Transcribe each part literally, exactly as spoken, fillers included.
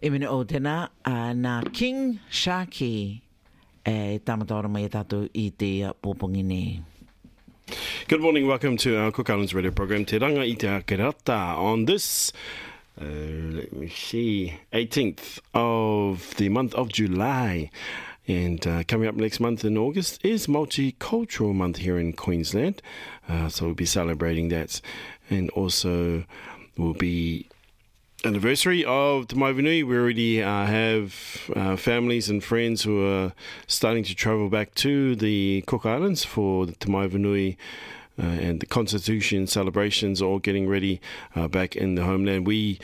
E mina o tēnā, uh, nā King Sharky e tamatora mai tātou I te pōpongi nei. Good morning, welcome to our Cook Islands radio program, Te Ranga I Te Akerata, on this, uh, let me see, eighteenth of the month of July. And uh, coming up next month in August is Multicultural Month here in Queensland. Uh, so we'll be celebrating that. And also we'll be anniversary of Te Maiwhenui. We already uh, have uh, families and friends who are starting to travel back to the Cook Islands for the Te Maiwhenui uh, and the Constitution celebrations, all getting ready uh, back in the homeland. We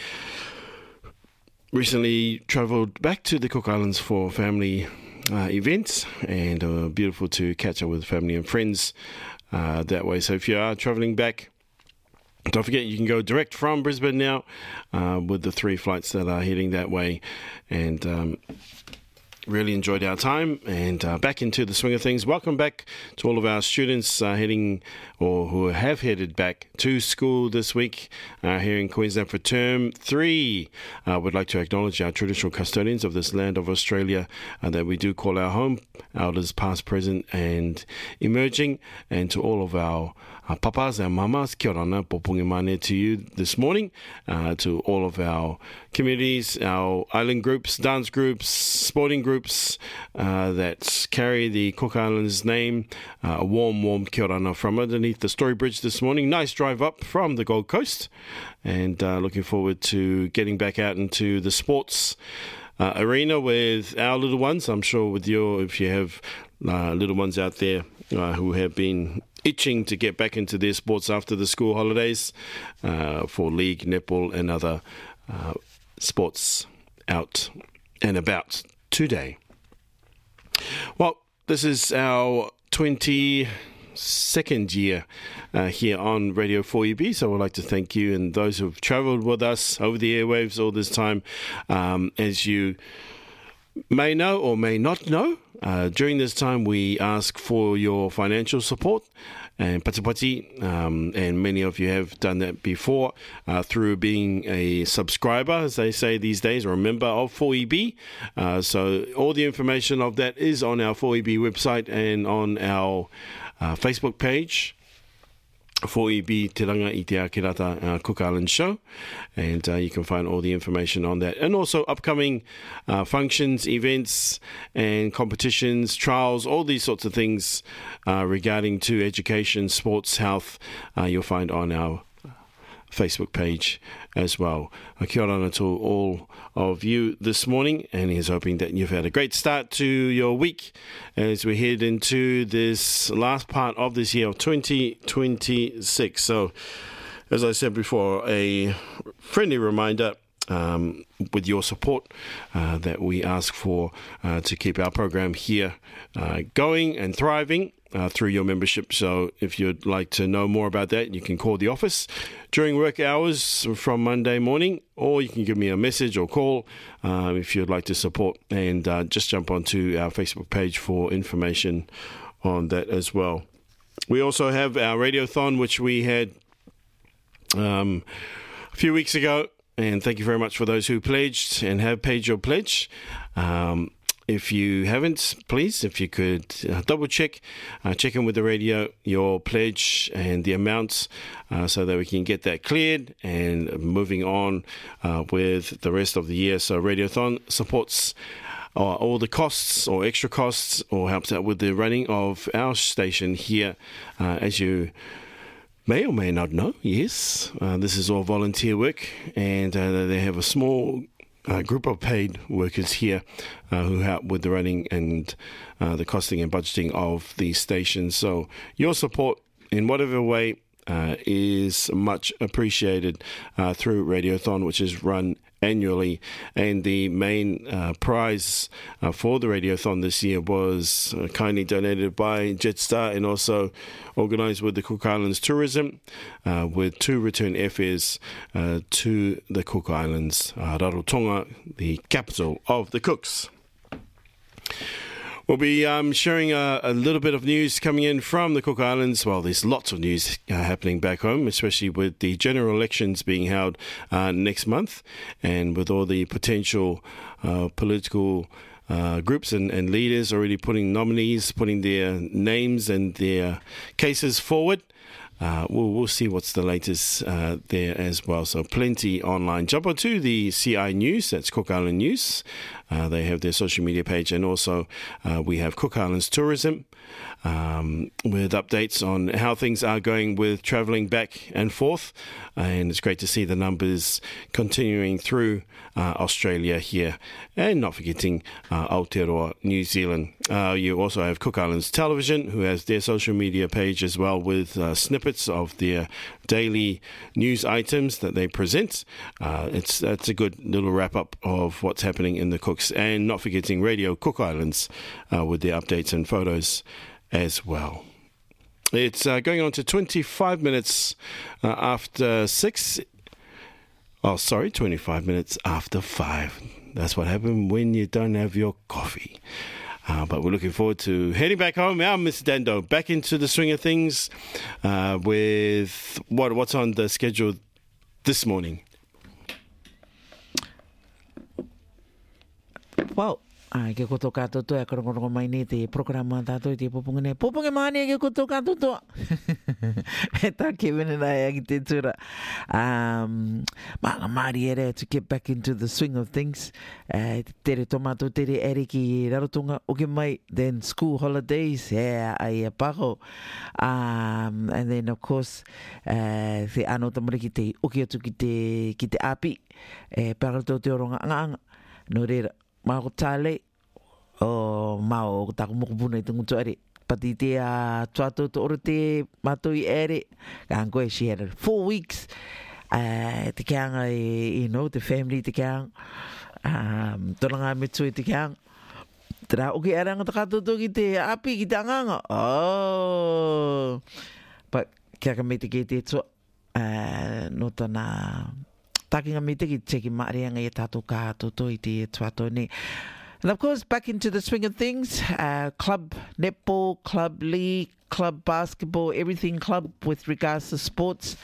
recently travelled back to the Cook Islands for family uh, events, and uh, beautiful to catch up with family and friends uh, that way. So if you are travelling back, don't forget, you can go direct from Brisbane now uh, with the three flights that are heading that way. And um, really enjoyed our time and uh, back into the swing of things. Welcome back to all of our students uh, heading or who have headed back to school this week uh, here in Queensland for term three. I uh, would like to acknowledge our traditional custodians of this land of Australia uh, that we do call our home, elders past, present and emerging, and to all of our Uh, papas and mamas, kia ora, popungi mane to you this morning, uh, to all of our communities, our island groups, dance groups, sporting groups uh, that carry the Cook Islands name. Uh, a warm, warm kia ora from underneath the Story Bridge this morning. Nice drive up from the Gold Coast, and uh, looking forward to getting back out into the sports uh, arena with our little ones. I'm sure with your, if you have uh, little ones out there uh, who have been itching to get back into their sports after the school holidays uh, for league, netball and other uh, sports out and about today. Well, this is our twenty-second year uh, here on Radio four E B, so I'd like to thank you and those who've travelled with us over the airwaves all this time. Um, as you may know or may not know, Uh, during this time, we ask for your financial support and patipati, um, and many of you have done that before uh, through being a subscriber, as they say these days, or a member of four E B. Uh, so all the information of that is on our four E B website and on our uh, Facebook page. four E B Te Ranga I Te Akerata uh, Cook Island Show, and uh, you can find all the information on that, and also upcoming uh, functions, events and competitions, trials, all these sorts of things uh, regarding to education, sports, health, uh, you'll find on our Facebook page as well. Kia ora to all of you this morning, and he's hoping that you've had a great start to your week as we head into this last part of this year of twenty twenty-six. So, as I said before, a friendly reminder um, with your support uh, that we ask for uh, to keep our program here uh, going and thriving Uh, through your membership. So if you'd like to know more about that, you can call the office during work hours from Monday morning, or you can give me a message or call uh, if you'd like to support, and uh, just jump onto our Facebook page for information on that as well. We also have our Radiothon, which we had um, a few weeks ago, and thank you very much for those who pledged and have paid your pledge. Um, If you haven't, please, if you could uh, double check, uh, check in with the radio, your pledge and the amounts, uh, so that we can get that cleared and moving on uh, with the rest of the year. So Radiothon supports uh, all the costs or extra costs, or helps out with the running of our station here, uh, as you may or may not know. Yes, uh, this is all volunteer work, and uh, they have a small A group of paid workers here uh, who help with the running and uh, the costing and budgeting of the station. So your support in whatever way uh, is much appreciated uh, through Radiothon, which is run annually. And the main uh, prize uh, for the Radiothon this year was uh, kindly donated by Jetstar, and also organised with the Cook Islands Tourism, uh, with two return airfares uh, to the Cook Islands, uh, Rarotonga, the capital of the Cooks. We'll be um, sharing a, a little bit of news coming in from the Cook Islands. Well, there's lots of news uh, happening back home, especially with the general elections being held uh, next month, and with all the potential uh, political uh, groups and, and leaders already putting nominees, putting their names and their cases forward. Uh, we'll, we'll see what's the latest uh, there as well. So plenty online. Jump onto the C I News, that's Cook Island News. Uh, they have their social media page, and also uh, we have Cook Islands Tourism um, with updates on how things are going with travelling back and forth. And it's great to see the numbers continuing through uh, Australia here, and not forgetting uh, Aotearoa, New Zealand. Uh, you also have Cook Islands Television, who has their social media page as well, with uh, snippets of their daily news items that they present. Uh, it's that's a good little wrap up of what's happening in the Cooks, and not forgetting Radio Cook Islands uh, with their updates and photos as well. It's uh, going on to twenty-five minutes uh, after six. Oh, sorry, twenty-five minutes after five. That's what happened when you don't have your coffee. Uh, but we're looking forward to heading back home now, Mister Dando, back into the swing of things uh, with what what's on the schedule this morning. Well, ai ke koto katoto e karongo mai ni te programa tato te popunga ne popunga mani ke koto katoto e ta ke vene na e te tura um ma mari ere to get back into the swing of things uh, tere tomato tere ere ki rarotonga o ke mai, then school holidays yeah ai e paho um and then of course uh, te ano tamari ki te o ki atu ki te ki te api e parato te oronga anga no rera Mao tale o Mao taku mo kupuna i tungu tuare pati te a tuato to ore te matoi ere kanko e she had four weeks uh, te kianga e, you know, the family te kianga um, toranga metsu e te kianga tera oki aranga takato ki te api ki te anganga oh but kia ka me te ke te tua uh, no tana takinga me te ki teki maarianga i tato ka toto i te tuato ne. And of course, back into the swing of things, uh, club netball, club league, club basketball, everything club with regards to sports.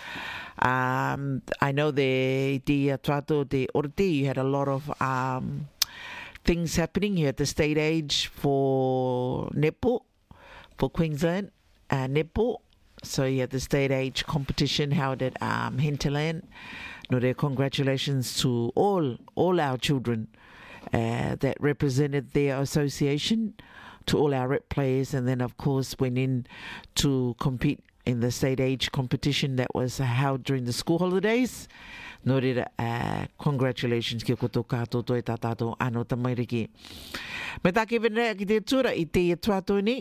Um, I know the the tuato de orte, you had a lot of um, things happening. You had the state age for netball, for Queensland, uh, netball. So you had the state age competition held at um, Hinterland. No, congratulations to all all our children uh, that represented their association, to all our rep players, and then of course went in to compete in the state age competition that was held during the school holidays. No reira, uh, congratulations ki koto kātou toi tātātou ano tamairiki. Me take venea ki te tura i te tuato ni,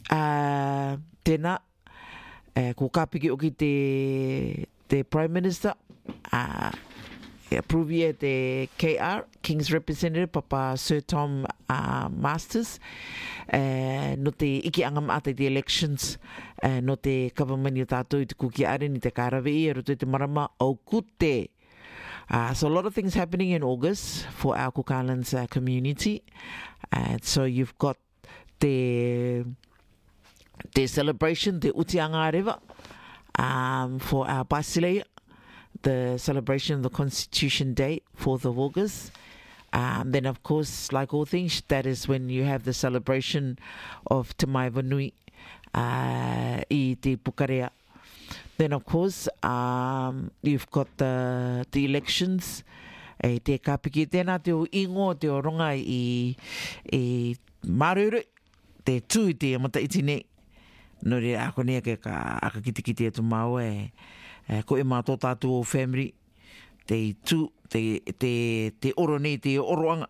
uh, tēnā, uh, ko kāpiki o ki te, te Prime Minister, Uh, approve the K R, King's Representative, Papa Sir Tom uh, Masters, uh, no te iki angam ate the elections, uh, no te government i tātou i te kuki are ni te karawe i roto i te marama au kute. Uh, so a lot of things happening in August for our Cook Islands uh, community. Uh, so you've got the, the celebration, the Utianga River, um, for our Basileia, the celebration of the Constitution Day, fourth of August. Um, then, of course, like all things, that is when you have the celebration of Te Mai Vanui uh, i te Pukarea. Then, of course, um, you've got the, the elections. E te kapiki tēnā te o ingo, te o ronga i, i maruru, te tū i te amata iti nei. No re ako nea ke ka aka kiti kiti atu mau e. Uh, ko e mātō tātou o family, te tū, te, te, te oro nei, te oroanga,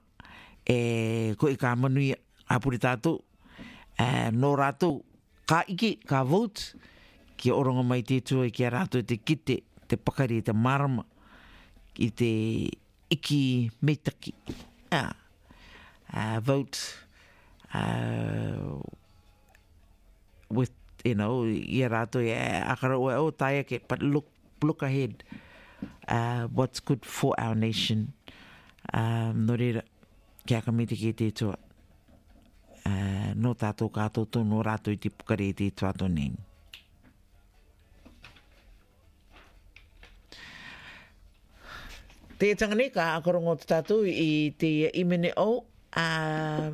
e ko e ka manui apuri tātou, uh, no rātou, ka iki, ka vote, ki oronga mai te tua, ki a rātou te kite, te pakari, te marama, i te iki meitaki. Uh, uh, vote uh, with you know, i rātou e akara oe o taia ke, but look, look ahead, uh, what's good for our nation. Um, no reira, kia ka miti ki te tua. uh, no tātou kātou tono rātou i te pukare i te tuato nei. Te tangani ka akarongo te tātou i te imene o uh,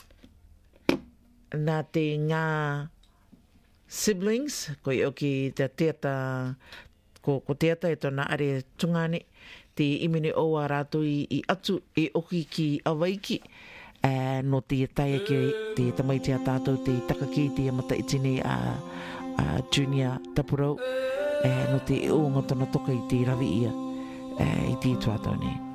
nā te ngā siblings, ko i oki te teata, ko, ko teata e tōna are tungane, te imene o a rātou i, i atu e oki ki awaiki, uh, no te taia ki te tamaitea tātou, te takaki, te amata itine a, a Junior Tapurau, uh, no te o ngatona toka i te rawi ia, uh, i te tuatau nei.